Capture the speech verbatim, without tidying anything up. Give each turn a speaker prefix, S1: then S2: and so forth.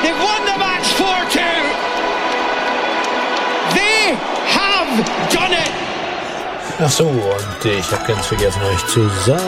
S1: They've won the match four two. They have done it.
S2: Ach so, und ich habe ganz vergessen euch zu sagen,